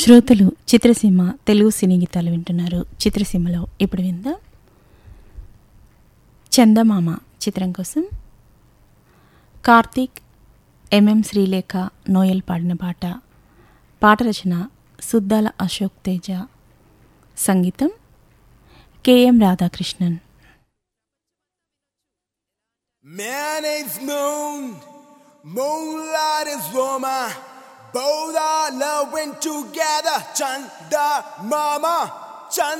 శ్రోతలు చిత్రసీమ తెలుగు సినీ గీతాలు వింటున్నారు. చిత్రసీమలో ఇప్పుడు విందాం చందమామ చిత్రం కోసం కార్తీక్, ఎంఎం శ్రీలేఖ, నోయల్ పాడిన పాట. పాట రచన సుద్దాల అశోక్ తేజ, సంగీతం KM Radhakrishnan. Man is moon, moonlight is woman. Both are loving together. Chanda mama, Chanda.